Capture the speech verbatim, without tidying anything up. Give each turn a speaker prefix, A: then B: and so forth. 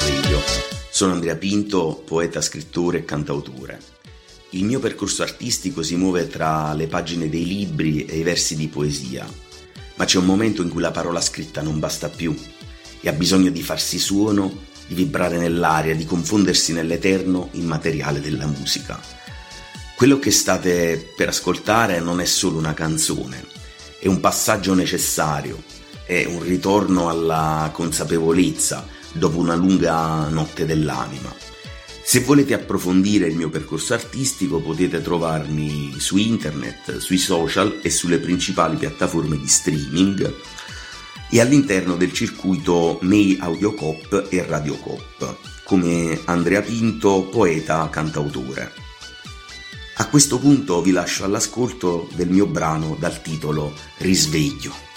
A: Risveglio. Sono Andrea Pinto, poeta, scrittore e cantautore. Il mio percorso artistico si muove tra le pagine dei libri e i versi di poesia, ma c'è un momento in cui la parola scritta non basta più e ha bisogno di farsi suono, di vibrare nell'aria, di confondersi nell'eterno immateriale della musica. Quello che state per ascoltare non è solo una canzone, è un passaggio necessario, è un ritorno alla consapevolezza dopo una lunga notte dell'anima. Se volete approfondire il mio percorso artistico potete trovarmi su internet, sui social e sulle principali piattaforme di streaming e all'interno del circuito May Audio Coop e Radio Coop, come Andrea Pinto, poeta, cantautore. A questo punto vi lascio all'ascolto del mio brano dal titolo Risveglio.